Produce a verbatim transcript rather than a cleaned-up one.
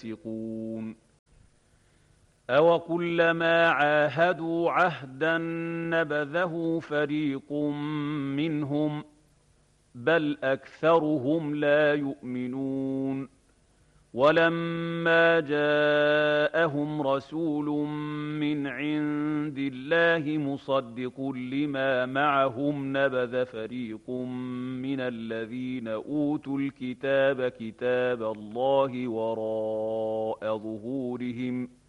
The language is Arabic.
فاسقون أَوَكُلَّمَا عَاهَدُوا عَهْدًا نَّبَذَهُ فَرِيقٌ مِّنْهُم ۚ بَلْ أَكْثَرُهُمْ لَا يُؤْمِنُونَ وَلَمَّا جَاءَهُمْ رَسُولٌ مِّنْ عِندِ اللَّهِ مُصَدِّقٌ لِّمَا مَعَهُمْ نَبَذَ فَرِيقٌ مِّنَ الَّذِينَ أُوتُوا الْكِتَابَ كِتَابَ اللَّهِ وَرَاءَ ظُهُورِهِمْ